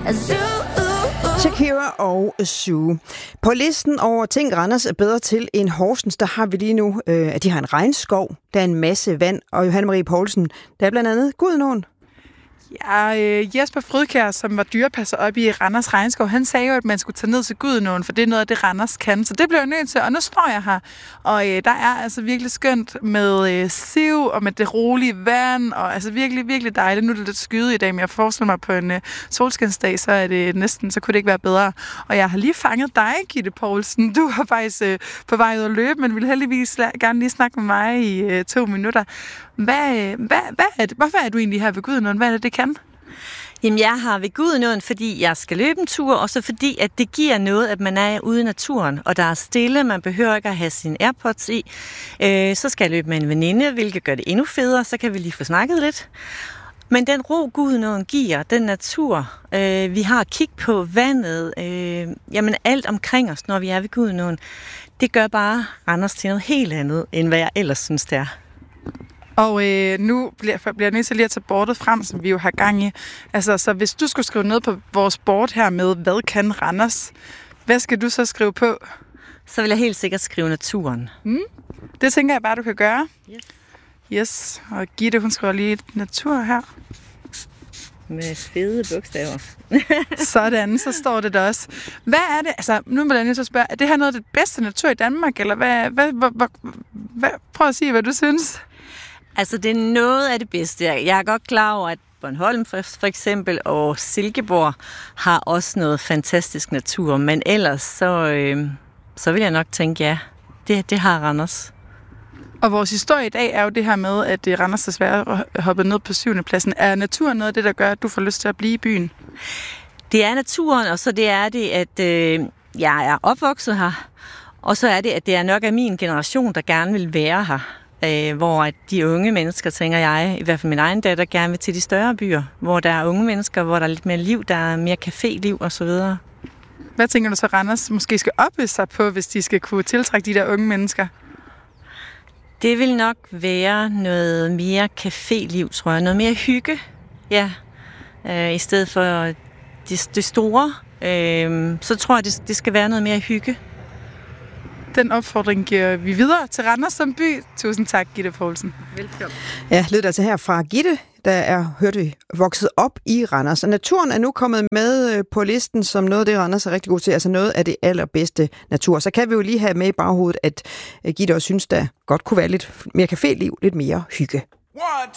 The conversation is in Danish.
Shakira og Zoo. På listen over ting, Randers er bedre til end Horsens, der har vi lige nu, at de har en regnskov, der er en masse vand, og Johanne Marie Poulsen, der er blandt andet Gudenåen. Ja, Jesper Frydkjær, som var dyrepasser oppe i Randers Regnskov, han sagde jo, at man skulle tage ned til Gudenåen, for det er noget af det, Randers kan. Så det blev jeg nødt til, og nu står jeg her. Og der er altså virkelig skønt med siv og med det rolige vand, og altså virkelig, virkelig dejligt. Nu er det lidt skyet i dag, men jeg forestiller mig på en solskinsdag, så er det næsten, så kunne det ikke være bedre. Og jeg har lige fanget dig, Gitte Poulsen. Du var faktisk på vej ud at løbe, men ville heldigvis gerne lige snakke med mig i 2 minutter. Hvad er det? Hvorfor er du egentlig her ved Gudenåen? Hvad er det kan? Jamen, jeg har ved Gudenåen, fordi jeg skal løbe en tur, og så fordi, at det giver noget, at man er ude i naturen, og der er stille, man behøver ikke at have sine AirPods i. Så skal jeg løbe med en veninde, hvilket gør det endnu federe, så kan vi lige få snakket lidt. Men den ro, Gudenåen giver, den natur, vi har at kigge på vandet, jamen alt omkring os, når vi er ved Gudenåen, det gør bare Randers til noget helt andet, end hvad jeg ellers synes, det er. Og nu bliver jeg nødt til lige at tage bordet frem, som vi jo har gang i. Altså, så hvis du skulle skrive noget på vores board her med, hvad kan Randers? Hvad skal du så skrive på? Så vil jeg helt sikkert skrive naturen. Det tænker jeg bare, du kan gøre. Yes. Og Gitte, hun skriver lige natur her. Med fede bogstaver. Sådan, så står det der også. Hvad er det? Altså, nu vil jeg nødt til at spørge, er det her noget af det bedste natur i Danmark? Eller hvad? Prøv at sige, hvad du synes. Altså, det er noget af det bedste. Jeg er godt klar over, at Bornholm for eksempel og Silkeborg har også noget fantastisk natur, men ellers så vil jeg nok tænke, ja, det har Randers. Og vores historie i dag er jo det her med, at Randers desværre hoppet ned på 7. pladsen. Er naturen noget af det, der gør, at du får lyst til at blive i byen? Det er naturen, og så det er det, at jeg er opvokset her, og så er det, at det er nok af min generation, der gerne vil være her. Hvor de unge mennesker, tænker jeg, i hvert fald min egen datter, gerne vil til de større byer, hvor der er unge mennesker, hvor der er lidt mere liv, der er mere caféliv osv. Hvad tænker du så, Randers måske skal oppe sig på, hvis de skal kunne tiltrække de der unge mennesker? Det vil nok være noget mere caféliv, tror jeg. Noget mere hygge, ja. I stedet for det store, så tror jeg, det skal være noget mere hygge. Den opfordring giver vi videre til Randers som by. Tusind tak, Gitte Poulsen. Velkommen. Ja, lød altså her fra Gitte, der er vokset op i Randers. Og naturen er nu kommet med på listen som noget af det, Randers er rigtig god til. Altså noget af det allerbedste natur. Så kan vi jo lige have med i baghovedet, at Gitte også synes, der godt kunne være lidt mere caféliv, lidt mere hygge.